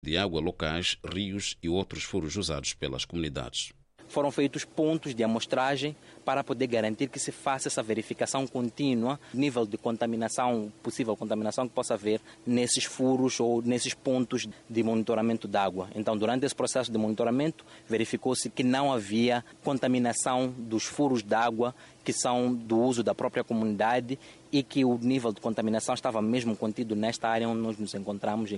de água locais, rios e outros furos usados pelas comunidades. Foram feitos pontos de amostragem para poder garantir que se faça essa verificação contínua, nível de contaminação, possível contaminação que possa haver nesses furos ou nesses pontos de monitoramento de água. Então, durante esse processo de monitoramento, verificou-se que não havia contaminação dos furos de água que são do uso da própria comunidade e que o nível de contaminação estava mesmo contido nesta área onde nós nos encontramos.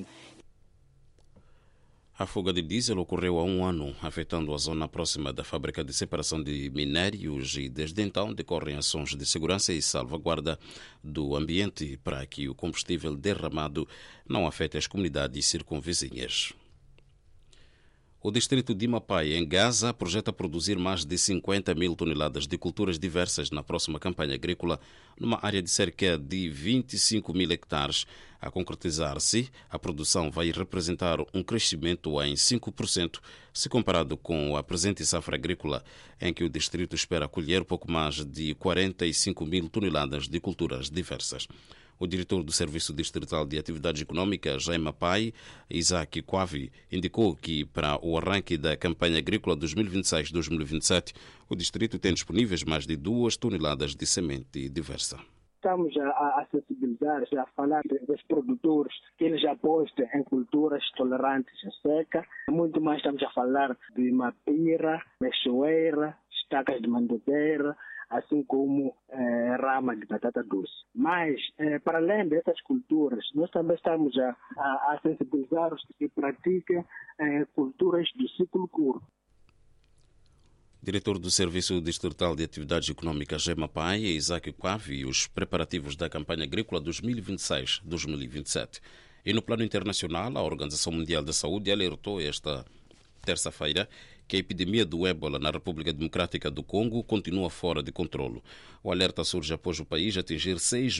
A fuga de diesel ocorreu há um ano, afetando a zona próxima da fábrica de separação de minérios e, desde então, decorrem ações de segurança e salvaguarda do ambiente para que o combustível derramado não afete as comunidades circunvizinhas. O distrito de Mapai, em Gaza, projeta produzir mais de 50 mil toneladas de culturas diversas na próxima campanha agrícola, numa área de cerca de 25 mil hectares. A concretizar-se, a produção vai representar um crescimento em 5% se comparado com a presente safra agrícola, em que o distrito espera colher pouco mais de 45 mil toneladas de culturas diversas. O diretor do Serviço Distrital de Atividades Econômicas, em Mapai, Isaac Quavi, indicou que para o arranque da campanha agrícola 2026-2027, o distrito tem disponíveis mais de 2 toneladas de semente diversa. Estamos a sensibilizar, a falar dos produtores que eles apostam em culturas tolerantes à seca. Muito mais estamos a falar de mapira, mexoeira, estacas de mandobeira, assim como rama de batata doce. Mas, para além dessas culturas, nós também estamos a sensibilizar os que praticam culturas do ciclo curto. Diretor do Serviço Distrital de Atividades Econômicas, Mapai, Isaac Quavi, e os preparativos da campanha agrícola 2026-2027. E no plano internacional, a Organização Mundial da Saúde alertou esta terça-feira que a epidemia do ébola na República Democrática do Congo continua fora de controlo. O alerta surge após o país atingir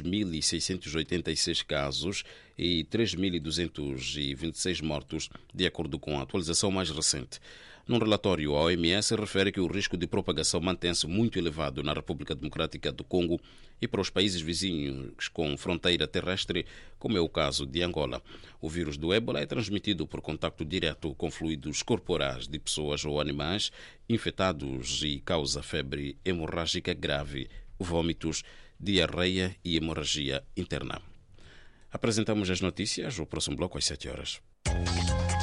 6.686 casos e 3.226 mortos, de acordo com a atualização mais recente. Num relatório, a OMS refere que o risco de propagação mantém-se muito elevado na República Democrática do Congo e para os países vizinhos com fronteira terrestre, como é o caso de Angola. O vírus do ébola é transmitido por contacto direto com fluidos corporais de pessoas ou animais infectados e causa febre hemorrágica grave, vômitos, diarreia e hemorragia interna. Apresentamos as notícias, o próximo bloco às 7 horas.